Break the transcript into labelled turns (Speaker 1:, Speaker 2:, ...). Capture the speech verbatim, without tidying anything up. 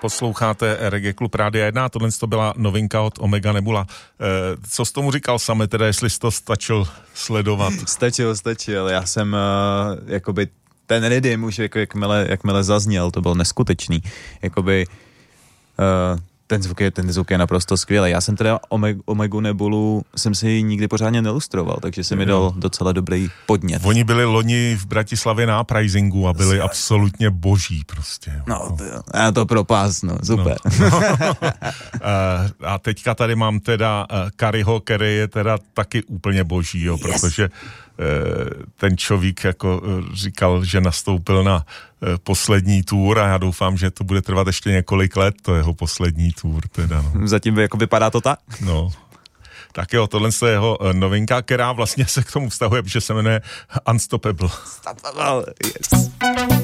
Speaker 1: posloucháte Reggae Klub Rádia jedna, tohle to byla novinka od Omega Nebula. Co jsi tomu říkal sami, teda jestli jsi to stačil sledovat?
Speaker 2: Stačil, stačil, já jsem uh, jakoby ten rhythm už jako jakmile, jakmile zazněl, to byl neskutečný, jakoby uh, ten zvuk je, ten zvuk je naprosto skvělý. Já jsem teda Omeg, Omegu Nebulu jsem si nikdy pořádně nelustroval, takže jsem mi dal docela dobrý podnět.
Speaker 1: Oni byli loni v Bratislavě na Uprisingu a byli absolutně boží prostě.
Speaker 2: No, to, já to propás, no, super.
Speaker 1: No, no. A teďka tady mám teda Kariho, který je teda taky úplně boží, jo, protože yes. ten člověk jako říkal, že nastoupil na poslední tour a já doufám, že to bude trvat ještě několik let, to jeho poslední tour teda, no.
Speaker 2: Zatím jako vypadá to tak?
Speaker 1: No. Tak jo, tohle je jeho novinka, která vlastně se k tomu vztahuje, protože se jmenuje Unstoppable.
Speaker 2: Unstoppable, yes.